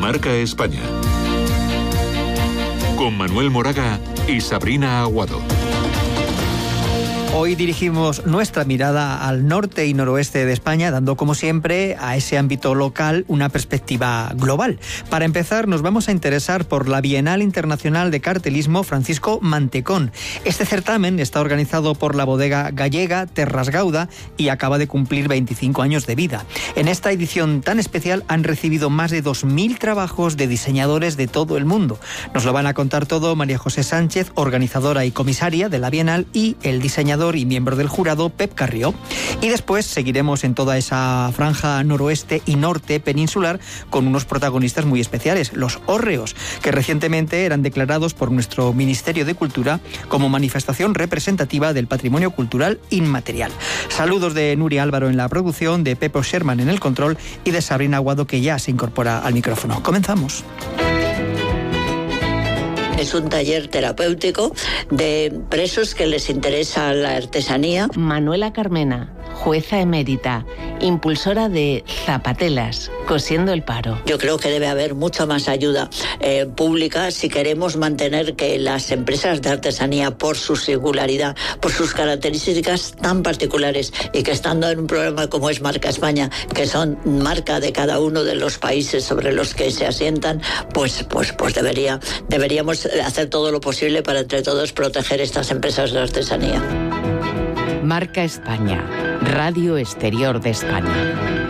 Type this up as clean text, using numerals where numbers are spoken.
Marca España. Con Manuel Moraga y Sabrina Aguado. Hoy dirigimos nuestra mirada al norte y noroeste de España, dando como siempre a ese ámbito local una perspectiva global. Para empezar, nos vamos a interesar por la Bienal Internacional de Cartelismo Francisco Mantecón. Este certamen está organizado por la bodega gallega Terras Gauda y acaba de cumplir 25 años de vida. En esta edición tan especial han recibido más de 2.000 trabajos de diseñadores de todo el mundo. Nos lo van a contar todo María José Sánchez, organizadora y comisaria de la Bienal, y el diseñador y miembro del jurado Pep Carrió. Y después seguiremos en toda esa franja noroeste y norte peninsular con unos protagonistas muy especiales, los hórreos, que recientemente eran declarados por nuestro Ministerio de Cultura como manifestación representativa del patrimonio cultural inmaterial. Saludos de Nuria Álvaro en la producción, de Pepo Sherman en el control y de Sabrina Aguado, que ya se incorpora al micrófono. Comenzamos. Es un taller terapéutico de presos que les interesa la artesanía. Manuela Carmena, jueza emérita, impulsora de Zapatelas, Cosiendo el Paro. Yo creo que debe haber mucha más ayuda pública si queremos mantener que las empresas de artesanía, por su singularidad, por sus características tan particulares, y que estando en un programa como es Marca España, que son marca de cada uno de los países sobre los que se asientan, pues deberíamos hacer todo lo posible para entre todos proteger estas empresas de artesanía. Marca España, Radio Exterior de España.